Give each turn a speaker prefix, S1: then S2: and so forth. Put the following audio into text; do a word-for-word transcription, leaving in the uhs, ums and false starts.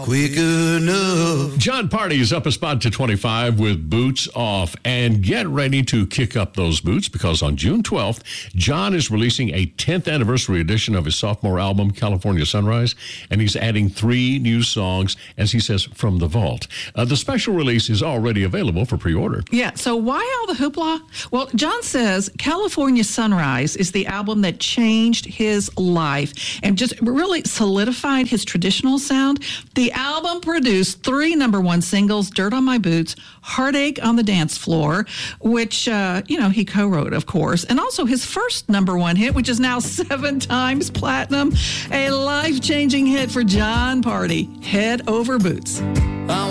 S1: quick enough.
S2: John Party is up a spot to twenty-five with Boots Off. And get ready to kick up those boots, because on June twelfth, John is releasing a tenth anniversary edition of his sophomore album, California Sunrise, and he's adding three new songs, as he says, from the vault. Uh, the special release is already available for pre-order.
S3: Yeah, so why all the hoopla? Well, John says California Sunrise is the album that changed his life and just really solidified his traditional sound. The album produced three number one singles: Dirt on My Boots, Heartache on the Dance Floor, which, uh, you know, he co-wrote, of course, and also his first number one hit, which is now seven times platinum, a life-changing hit for John Party, Head Over Boots.